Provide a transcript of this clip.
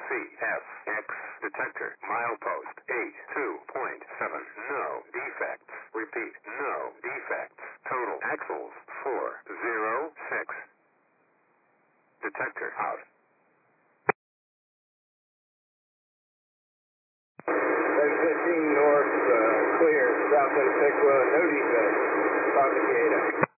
CFX detector. Milepost 82.7. No defects. Repeat, no defects. Total axles 406. Detector out. 715 north, clear. South 36 Road, no defects. Propagate.